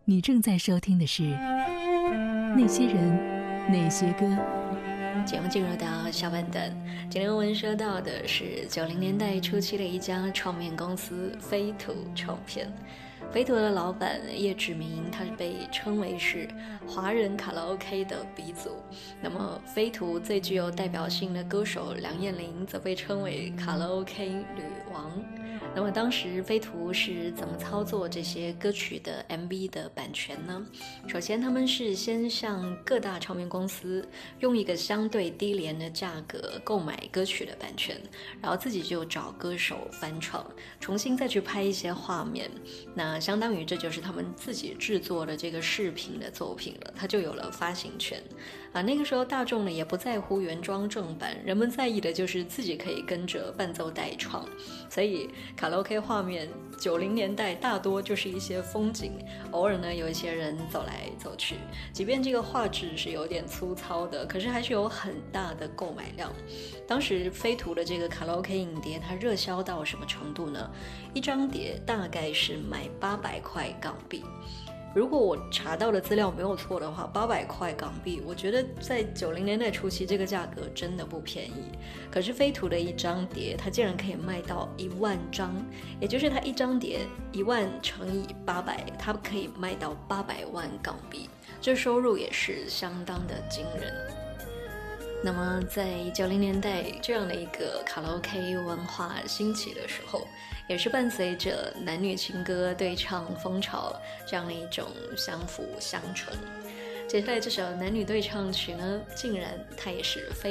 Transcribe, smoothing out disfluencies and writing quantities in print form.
你正在收听的是那些人那些歌。 节目进入到下半段，今天我们说到的是90年代初期的一家唱片公司飞图唱片。飞图的老板叶志明，他是被称为是华人卡拉 OK 的鼻祖。那么飞图最具有代表性的歌手梁艳玲则被称为卡拉 OK 女王。那么当时飞图是怎么操作这些歌曲的 MV 的版权呢？首先他们是先向各大唱片公司用一个相对低廉的价格购买歌曲的版权，然后自己就找歌手翻唱，重新再去拍一些画面，那相当于这就是他们自己制作的这个视频的作品了，它就有了发行权那个时候大众呢也不在乎原装正版，人们在意的就是自己可以跟着伴奏代唱，所以卡拉 OK 画面90年代大多就是一些风景，偶尔呢有一些人走来走去，即便这个画质是有点粗糙的，可是还是有很大的购买量。当时飞图的这个卡拉 OK 影碟它热销到什么程度呢？一张碟大概是卖800块港币。如果我查到的资料没有错的话，800块港币，我觉得在90年代初期这个价格真的不便宜。可是飞图的一张碟，它竟然可以卖到1万张，也就是它一张碟1万乘以800，它可以卖到800万港币，这收入也是相当的惊人。那么在90年代这样的一个卡拉 OK 文化兴起的时候，也是伴随着男女情歌对唱风潮这样的一种相辅相成。接下来这首男女对唱曲呢，竟然它也是非